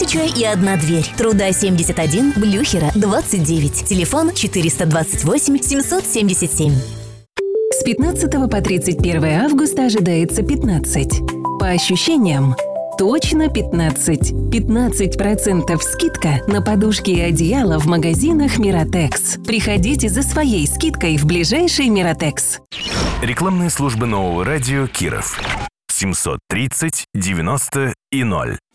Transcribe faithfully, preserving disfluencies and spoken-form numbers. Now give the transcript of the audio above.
горячая и одна дверь. Труда семьдесят один, Блюхера двадцать девять. Телефон четыреста двадцать восемь семьсот семьдесят семь. С пятнадцатого по тридцать первое августа ожидается пятнадцать. По ощущениям, точно пятнадцать. пятнадцать процентов скидка на подушки и одеяло в магазинах Миротекс. Приходите за своей скидкой в ближайший Миротекс. Рекламные службы нового радио Киров. семьсот тридцать девяносто и ноль.